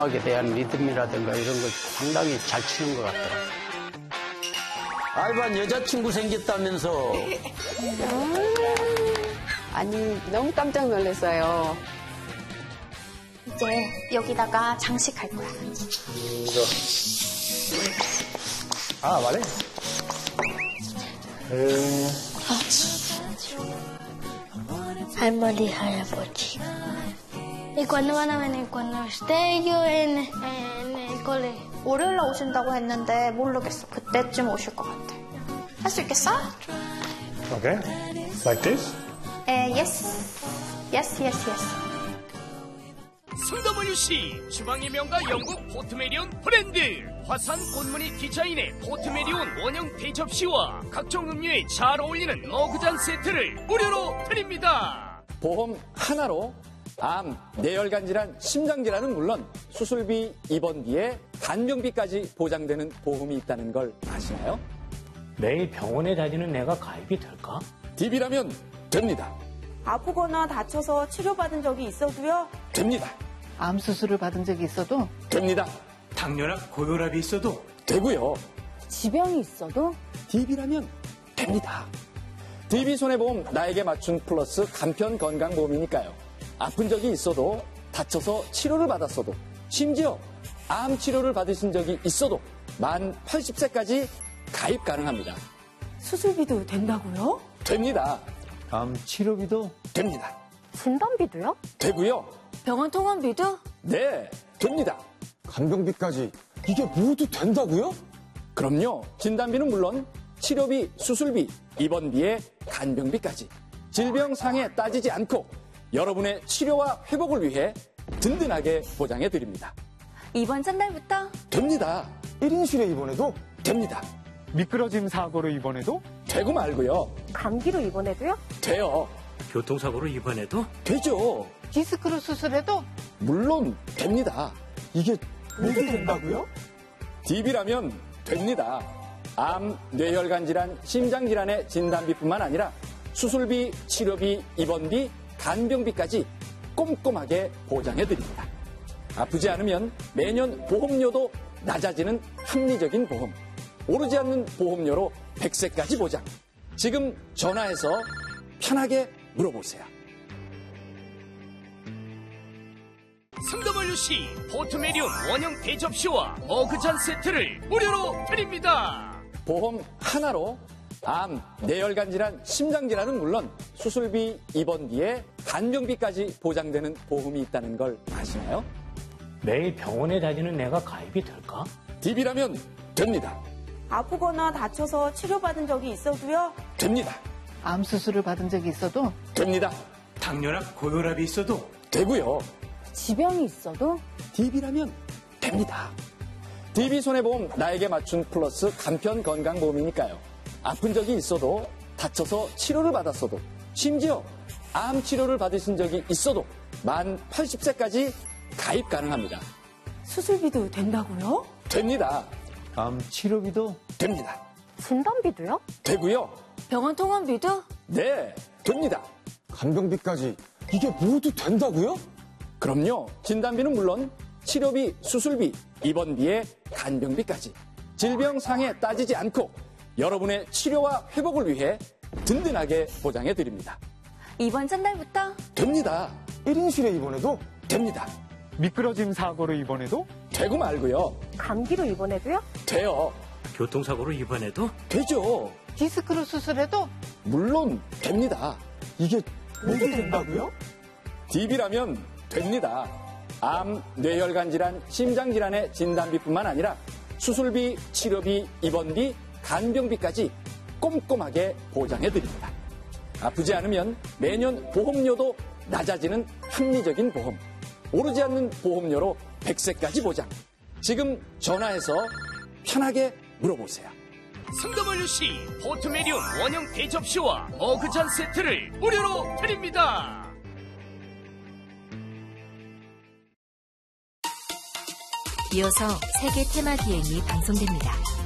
음악에 대한 리듬이라든가 이런 걸 상당히 잘 치는 것 같더라고요. 알반 여자친구 생겼다면서. 아니, 너무 깜짝 놀랐어요. 이제 여기다가 장식할 거야. Vale. Harmony 할아버지. ¿Y cuándo van a venir? Cuando esté yo en el colegio. 월요일에 오신다고 했는데 모르겠어. 그때쯤 오실 것 같아. 할 수 있겠어? Okay. Like this? Yes. Yes, yes, yes. 성WC 주방의 명가 영국 포트메리온 브랜드 화산 꽃무늬 디자인의 포트메리온 원형 대접시와 각종 음료에 잘 어울리는 머그잔 세트를 무료로 드립니다. 보험 하나로 암, 뇌혈관 질환, 심장 질환은 물론 수술비, 입원비에 간병비까지 보장되는 보험이 있다는 걸 아시나요? 매일 병원에 다니는 내가 가입이 될까? DB라면 됩니다. 아프거나 다쳐서 치료받은 적이 있어도요? 됩니다. 암 수술을 받은 적이 있어도 됩니다. 당뇨나 고혈압이 있어도 되고요. 지병이 있어도? DB라면 됩니다. DB 손해보험 나에게 맞춘 플러스 간편 건강보험이니까요. 아픈 적이 있어도 다쳐서 치료를 받았어도 심지어 암 치료를 받으신 적이 있어도 만 80세까지 가입 가능합니다. 수술비도 된다고요? 됩니다. 암 치료비도 됩니다. 진단비도요? 되고요. 병원 통원비도? 네, 됩니다. 간병비까지 이게 모두 된다고요? 그럼요. 진단비는 물론 치료비, 수술비, 입원비에 간병비까지 질병 상해 따지지 않고 여러분의 치료와 회복을 위해 든든하게 보장해 드립니다. 이번 전날부터? 됩니다. 1인실에 입원해도 됩니다. 미끄러짐 사고로 입원해도? 되고 말고요. 감기로 입원해도요? 돼요. 교통사고로 입원해도 되죠. 디스크로 수술해도? 물론 됩니다. 이게 모두 된다고요? DB라면 됩니다. 암, 뇌혈관 질환, 심장 질환의 진단비뿐만 아니라 수술비, 치료비, 입원비, 간병비까지 꼼꼼하게 보장해 드립니다. 아프지 않으면 매년 보험료도 낮아지는 합리적인 보험. 오르지 않는 보험료로 100세까지 보장. 지금 전화해서 편하게 물어보세요. 성WC 포트메리온 원형 대접시와 머그잔 세트를 무료로 드립니다. 보험 하나로 암, 뇌혈관 질환, 심장 질환은 물론 수술비, 입원비에 간병비까지 보장되는 보험이 있다는 걸 아시나요? 매일 병원에 다니는 내가 가입이 될까? DB라면 됩니다. 아프거나 다쳐서 치료받은 적이 있어도요? 됩니다. 암 수술을 받은 적이 있어도? 됩니다. 당뇨나 고혈압이 있어도 되고요. 지병이 있어도? DB라면 됩니다. DB 손해보험 나에게 맞춘 플러스 간편 건강보험이니까요. 아픈 적이 있어도 다쳐서 치료를 받았어도 심지어 암 치료를 받으신 적이 있어도 만 80세까지 가입 가능합니다. 수술비도 된다고요? 됩니다. 암 치료비도 됩니다. 진단비도요? 되고요. 병원 통원비도? 네, 됩니다. 간병비까지 이게 모두 된다고요? 그럼요. 진단비는 물론 치료비, 수술비, 입원비에 간병비까지 질병 상해 따지지 않고 여러분의 치료와 회복을 위해 든든하게 보장해 드립니다. 이번 전날부터? 됩니다. 1인실에 입원해도 됩니다. 미끄러짐 사고로 입원해도? 되고 말고요. 감기로 입원해도요? 돼요. 교통사고로 입원해도 되죠. 디스크로 수술해도? 물론 됩니다. 이게 모두 된다고요? DB라면 됩니다. 암, 뇌혈관 질환, 심장 질환의 진단비뿐만 아니라 수술비, 치료비, 입원비, 간병비까지 꼼꼼하게 보장해 드립니다. 아프지 않으면 매년 보험료도 낮아지는 합리적인 보험. 오르지 않는 보험료로 100세까지 보장. 지금 전화해서 편하게 물어보세요. 성WC 포트메리온 원형 대접시와 머그잔 세트를 무료로 드립니다. 이어서 세계 테마 기행이 방송됩니다.